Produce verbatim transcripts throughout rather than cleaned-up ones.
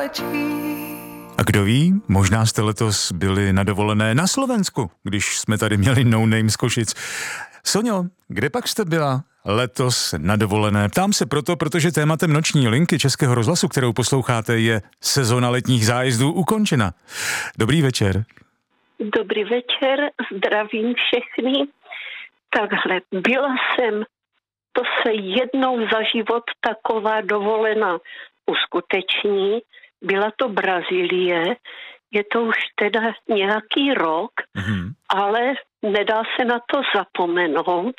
A kdo ví, možná jste letos byli na dovolené na Slovensku, když jsme tady měli No Name z Košic. Soňo, kde pak jste byla letos na dovolené? Ptám se proto, protože tématem noční linky Českého rozhlasu, kterou posloucháte, je sezona letních zájezdů ukončena. Dobrý večer. Dobrý večer, zdravím všechny. Takhle, byla jsem, to se jednou za život taková dovolená uskuteční, byla to Brazílie, je to už teda nějaký rok, mm-hmm. ale nedá se na to zapomenout.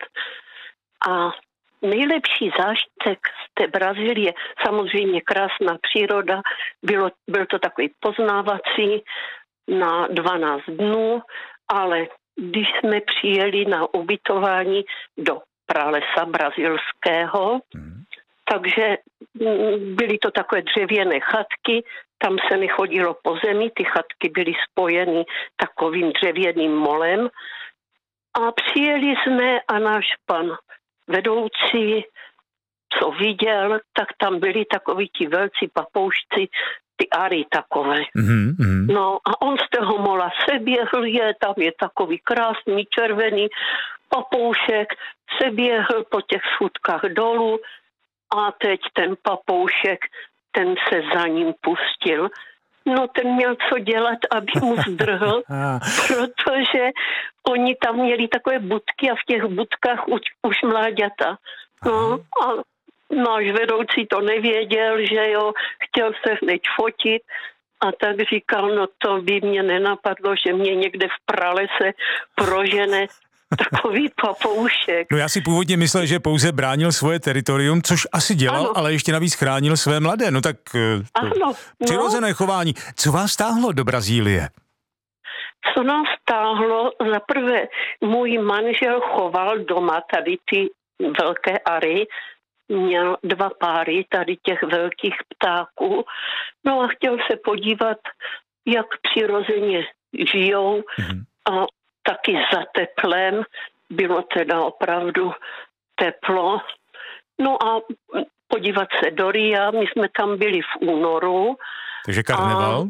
A nejlepší zážitek z té Brazílie, samozřejmě krásná příroda, bylo, byl to takový poznávací na dvanáct dnů, ale když jsme přijeli na ubytování do pralesa brazilského, mm. takže byly to takové dřevěné chatky, tam se nechodilo po zemi, ty chatky byly spojeny takovým dřevěným molem a přijeli jsme a náš pan vedoucí, co viděl, tak tam byli takoví ti velcí papoušci, ty ary takové. Mm-hmm. No a on z toho mola se běhl, je, tam je takový krásný červený papoušek, se běhl po těch schůdkách dolů a teď ten papoušek, ten se za ním pustil. No ten měl co dělat, aby mu zdrhl, protože oni tam měli takové budky a v těch budkách už, už mláďata. No a náš vedoucí to nevěděl, že jo, chtěl se hned fotit a tak říkal, no to by mě nenapadlo, že mě někde v pralese prožene takový papoušek. No já si původně myslel, že pouze bránil svoje teritorium, což asi dělal, ano. Ale ještě navíc chránil své mladé. No tak ano, no. Přirozené chování. Co vás táhlo do Brazílie? Co nás táhlo? Za prvé, můj manžel choval doma tady ty velké ary, měl dva páry tady těch velkých ptáků, no a chtěl se podívat, jak přirozeně žijou mm-hmm. a taky za teplem, bylo teda opravdu teplo. No a podívat se do Ria, my jsme tam byli v únoru. Takže karneval?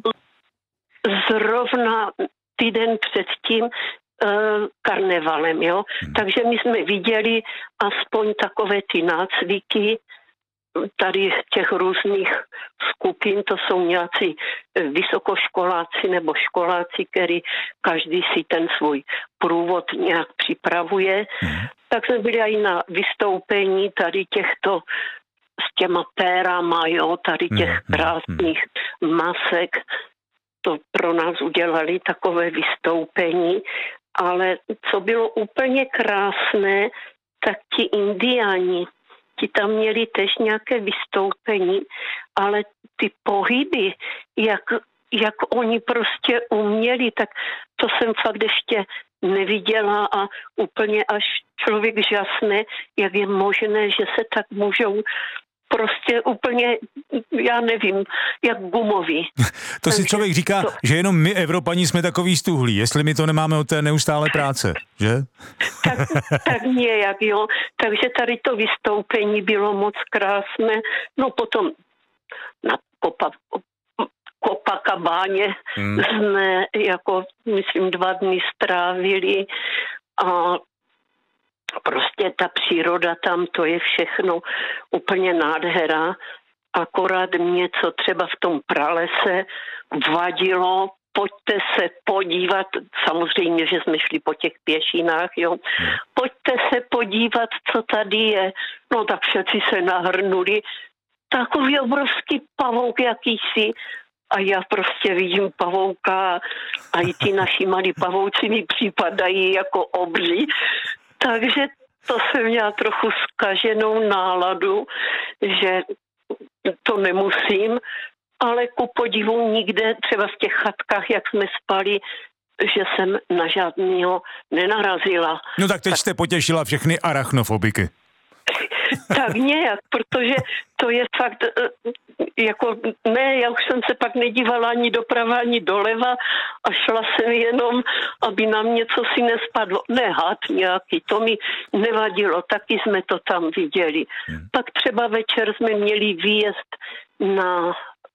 Zrovna týden předtím uh, karnevalem, jo. Hmm. Takže my jsme viděli aspoň takové ty nácviky tady těch různých skupin, to jsou nějací vysokoškoláci nebo školáci, který každý si ten svůj průvod nějak připravuje. Hmm. Tak jsme byli i na vystoupení tady těchto s těma pérama, jo, tady těch hmm. krásných masek. To pro nás udělali takové vystoupení, ale co bylo úplně krásné, tak ti indiáni, ti tam měli tež nějaké vystoupení, ale ty pohyby, jak, jak oni prostě uměli, tak to jsem fakt ještě neviděla a úplně až člověk žasne, jak je možné, že se tak můžou prostě úplně, já nevím, jak gumoví. To si člověk říká, to... že jenom my, Evropani, jsme takový stuhlí, jestli my to nemáme od té neustálé práce, že? tak, tak nějak, jo. Takže tady to vystoupení bylo moc krásné. No potom na Copa, Copacabáně hmm. jsme jako, myslím, dva dny strávili a prostě ta příroda tam, to je všechno úplně nádhera. Akorát mě, co třeba v tom pralese vadilo, pojďte se podívat, samozřejmě, že jsme šli po těch pěšinách, jo, pojďte se podívat, co tady je. No tak všetci se nahrnuli. Takový obrovský pavouk jakýsi. A já prostě vidím pavouka a i ty naši malí pavouci mi připadají jako obří. Takže to jsem měla trochu zkaženou náladu, že to nemusím, ale ku podivu nikde, třeba v těch chatkách, jak jsme spali, že jsem na žádného nenarazila. No tak teď tak... jste potěšila všechny arachnofobiky. Tak nějak, protože to je fakt, jako ne, já už jsem se pak nedívala ani doprava, ani doleva a šla jsem jenom, aby nám něco si nespadlo. Ne had nějaký, to mi nevadilo, taky jsme to tam viděli. Hmm. Pak třeba večer jsme měli výjezd na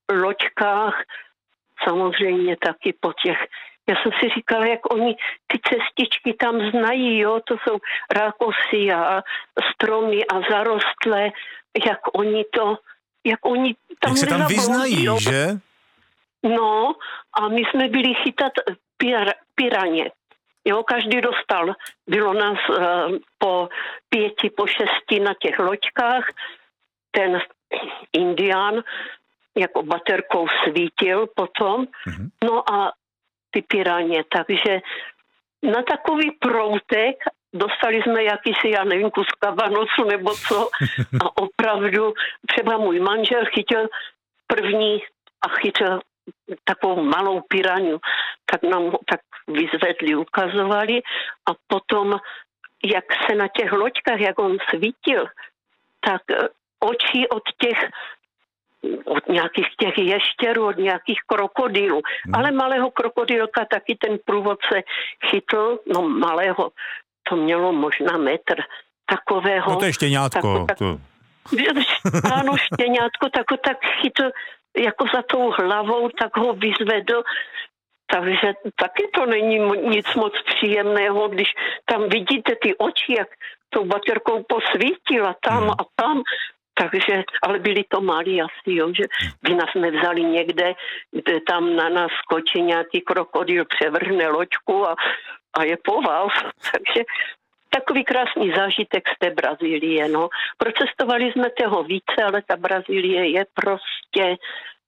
loďkách, samozřejmě taky po těch. Já jsem si říkala, jak oni ty cestičky tam znají, jo, to jsou rákosy a stromy a zarostlé, jak oni to, jak oni tam jak se tam vyznají, jo. že? No, a my jsme byli chytat pir, piraně. Jo, každý dostal, bylo nás uh, po pěti, po šesti na těch loďkách, ten indián jako baterkou svítil potom, mm-hmm. no a ty piraně, takže na takový proutek dostali jsme jakýsi, já nevím, kus kabanosu nebo co a opravdu třeba můj manžel chytil první a chytil takovou malou piraňu, tak nám ho tak vyzvedli, ukazovali a potom, jak se na těch loďkách, jak on svítil, tak oči od těch od nějakých těch ještěrů, od nějakých krokodýlů. Hmm. Ale malého krokodýlka taky ten průvodce chytl, no malého, to mělo možná metr takového. No to je štěňátko. Tak, to... Ano, štěňátko, tak ho tak chytl jako za tou hlavou, tak ho vyzvedl. Takže taky to není nic moc příjemného, když tam vidíte ty oči, jak tou baterkou posvítila tam hmm. a tam. Takže, ale byli to malí asi, jo, že by nás nevzali někde, kde tam na nás skočí nějaký krokodýl, převrhne loďku a, a je po vás. Takže takový krásný zážitek z té Brazílie, no. Procestovali jsme toho více, ale ta Brazílie je prostě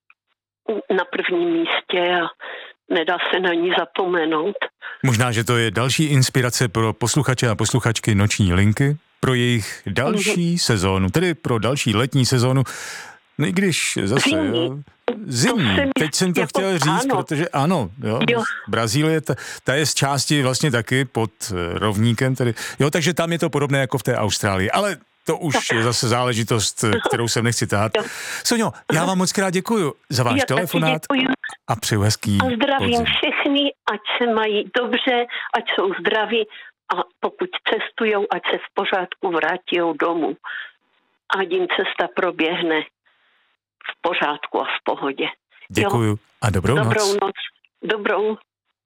na prvním místě a nedá se na ní zapomenout. Možná, že to je další inspirace pro posluchače a posluchačky Noční linky, pro jejich další mm-hmm. sezónu, tedy pro další letní sezónu, no i když zase, zimní. Jo, zimní. Jsem, teď jsem to jako, chtěl říct, ano. protože ano, jo, jo. Brazílie, ta, ta je z části vlastně taky pod rovníkem, tedy, jo, takže tam je to podobné jako v té Austrálii, ale to už je zase záležitost, kterou jsem nechci tahat. Soňo, já vám moc krát děkuju za váš já telefonát a přeju hezký a zdravím podzim. všechny, ať se mají dobře, ať jsou zdraví a pokud cestujou, ať se v pořádku vrátí domů. Ať jim cesta proběhne v pořádku a v pohodě. Děkuju jo? a dobrou, dobrou noc. noc. Dobrou.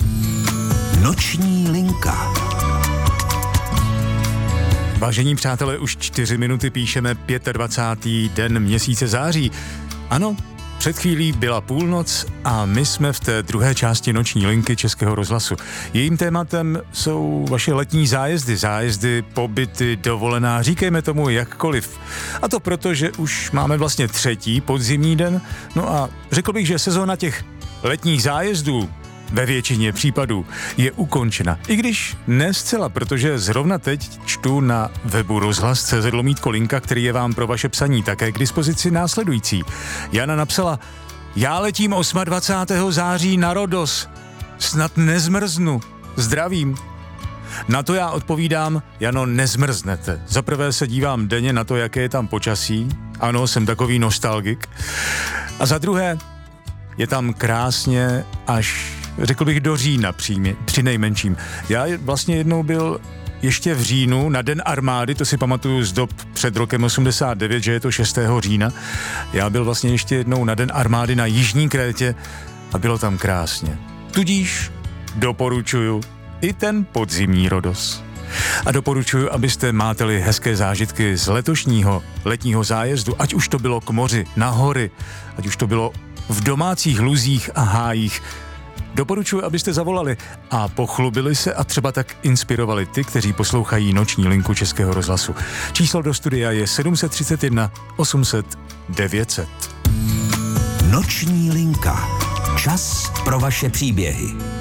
Noční linka. Vážení přátelé, už čtyři minuty píšeme dvacátého pátého den měsíce září. Ano, před chvílí byla půlnoc a my jsme v té druhé části Noční linky Českého rozhlasu. Jejím tématem jsou vaše letní zájezdy, zájezdy, pobyty, dovolená, říkejme tomu jakkoliv. A to proto, že už máme vlastně třetí podzimní den, no a řekl bych, že sezóna těch letních zájezdů ve většině případů je ukončena. I když ne zcela, protože zrovna teď čtu na webu rozhlas tečka cé zet lomítko linka, který je vám pro vaše psaní také k dispozici následující. Jana napsala: já letím dvacátého osmého září na Rodos. Snad nezmrznu. Zdravím. Na to já odpovídám: Jano, nezmrznete. Za prvé se dívám denně na to, jaké je tam počasí. Ano, jsem takový nostalgik. A za druhé, je tam krásně až, řekl bych, do října přímě, při nejmenším. Já vlastně jednou byl ještě v říjnu na Den armády, to si pamatuju z dob před rokem osmdesát devět, že je to šestého října. Já byl vlastně ještě jednou na Den armády na Jižní Krétě a bylo tam krásně. Tudíž doporučuju i ten podzimní Rodos. A doporučuji, abyste máteli hezké zážitky z letošního letního zájezdu, ať už to bylo k moři, na hory, ať už to bylo v domácích luzích a hájích. Doporučuji, abyste zavolali a pochlubili se a třeba tak inspirovali ty, kteří poslouchají Noční linku Českého rozhlasu. Číslo do studia je sedm set třicet jedna osm set devět set. Noční linka. Čas pro vaše příběhy.